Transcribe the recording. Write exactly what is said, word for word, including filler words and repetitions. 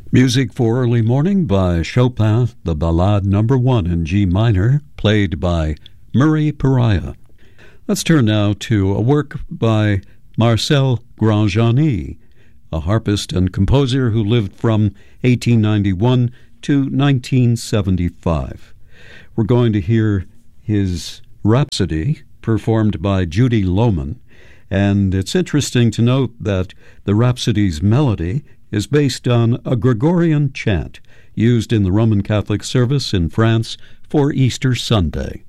Music for Early Morning by Chopin, the Ballade Number One in G minor, played by Murray Pariah. Let's turn now to a work by Marcel Grandjeanny, a harpist and composer who lived from eighteen ninety-one to nineteen seventy-five. We're going to hear his Rhapsody, performed by Judy Lohman, and it's interesting to note that the Rhapsody's melody is based on a Gregorian chant used in the Roman Catholic service in France for Easter Sunday.